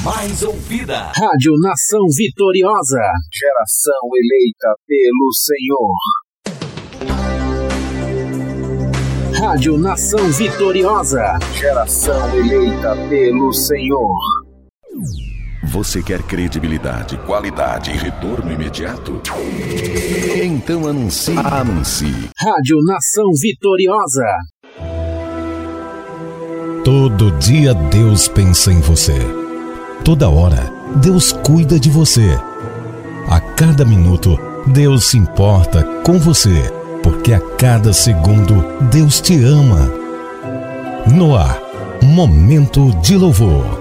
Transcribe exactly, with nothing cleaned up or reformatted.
mais ouvida. Rádio Nação Vitoriosa. Geração eleita pelo Senhor. Rádio Nação Vitoriosa. Geração eleita pelo Senhor. Você quer credibilidade, qualidade e retorno imediato? Então anuncie. Anuncie. Rádio Nação Vitoriosa. Todo dia Deus pensa em você. Toda hora Deus cuida de você. A cada minuto Deus se importa com você, porque a cada segundo Deus te ama. No ar, Momento de Louvor.